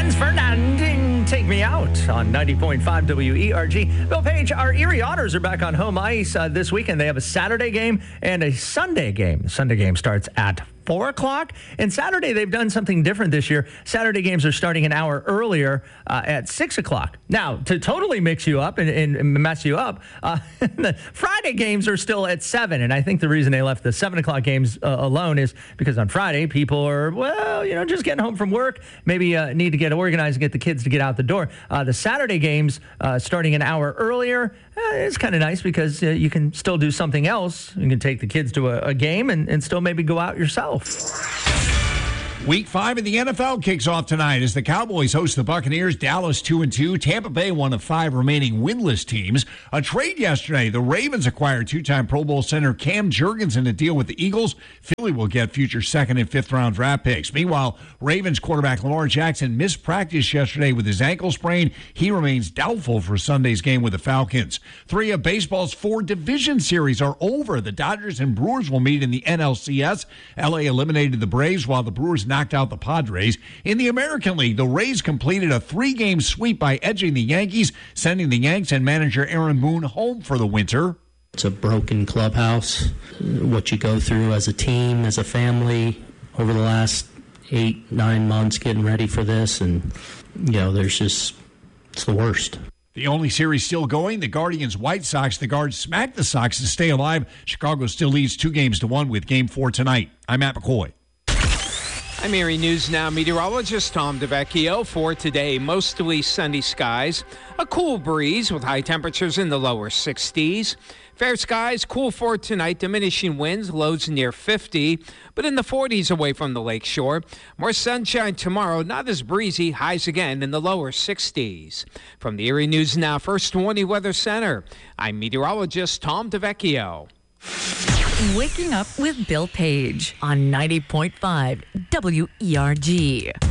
Franz Ferdinand, Take Me Out on 90.5 WERG. Bill Page, our Erie Otters are back on home ice this weekend. They have a Saturday game and a Sunday game. The Sunday game starts at 4 o'clock. And Saturday, they've done something different this year. Saturday games are starting an hour earlier at 6 o'clock. Now, to totally mix you up and mess you up, the Friday games are still at 7. And I think the reason they left the 7 o'clock games alone is because on Friday, people are, just getting home from work, maybe need to get organized and get the kids to get out the door. The Saturday games starting an hour earlier, it's kind of nice because you can still do something else. You can take the kids to a game and still maybe go out yourself. Week 5 of the NFL kicks off tonight as the Cowboys host the Buccaneers. Dallas 2-2. Tampa Bay, one of 5 remaining winless teams. A trade yesterday. The Ravens acquired 2-time Pro Bowl center Cam Jurgens in a deal with the Eagles. Philly will get future 2nd and 5th round draft picks. Meanwhile, Ravens quarterback Lamar Jackson missed practice yesterday with his ankle sprain. He remains doubtful for Sunday's game with the Falcons. 3 of baseball's 4 division series are over. The Dodgers and Brewers will meet in the NLCS. LA eliminated the Braves while the Brewers knocked out the Padres. In the American League, the Rays completed a 3-game sweep by edging the Yankees, sending the Yanks and manager Aaron Boone home for the winter. It's a broken clubhouse. What you go through as a team, as a family, over the last 8-9 months getting ready for this, and it's the worst. The only series still going, the Guardians-White Sox. The Guards smacked the Sox to stay alive. Chicago still leads 2-1 with Game 4 tonight. I'm Matt McCoy. I'm Erie News Now meteorologist Tom DeVecchio. For today, mostly sunny skies, a cool breeze with high temperatures in the lower 60s. Fair skies, cool for tonight, diminishing winds, lows near 50, but in the 40s away from the lakeshore. More sunshine tomorrow, not as breezy, highs again in the lower 60s. From the Erie News Now First Warning Weather Center, I'm meteorologist Tom DeVecchio. Waking up with Bill Page on 90.5 WERG.